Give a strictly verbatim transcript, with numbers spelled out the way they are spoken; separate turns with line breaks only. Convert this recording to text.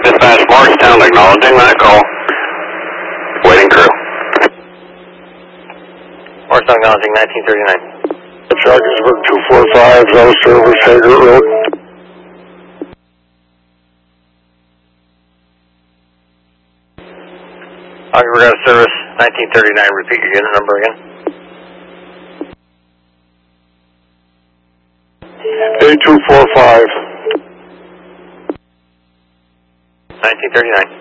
Dispatch Morristown acknowledging that call. Waiting crew.
Morristown acknowledging nineteen thirty-nine.
Joggensburg two four five, no service, Hager Road.
Augsburg out of service, nineteen thirty-nine, repeat your unit number again.
A two four five.
nineteen thirty-nine.